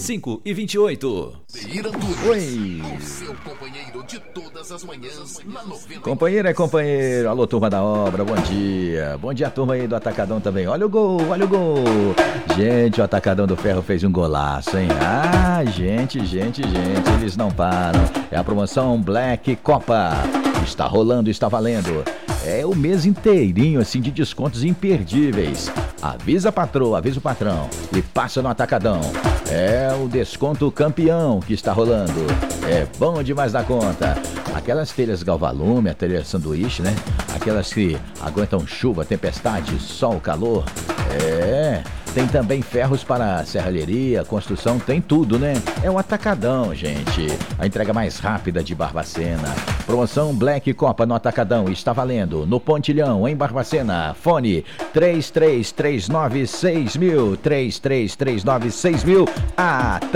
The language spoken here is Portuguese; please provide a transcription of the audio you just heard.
25 e 28. Oi. O seu companheiro de todas as manhãs na 90. Companheiro é companheiro. Alô, turma da obra, bom dia. Bom dia, turma aí do Atacadão também. Olha o gol, olha o gol. Gente, o Atacadão do Ferro fez um golaço, hein? Ah, gente, eles não param. É a promoção Black Copa. Está rolando, está valendo. É o mês inteirinho, assim, de descontos imperdíveis. Avisa a patroa, avisa o patrão e passa no Atacadão. É o desconto campeão que está rolando. É bom demais da conta. Aquelas telhas Galvalume, a telha sanduíche, né? Aquelas que aguentam chuva, tempestade, sol, calor. Tem também ferros para serralheria, construção, tem tudo, né? É o Atacadão, gente. A entrega mais rápida de Barbacena. Promoção Black Copa no Atacadão está valendo. No Pontilhão, em Barbacena. Fone 33396000. 33396000.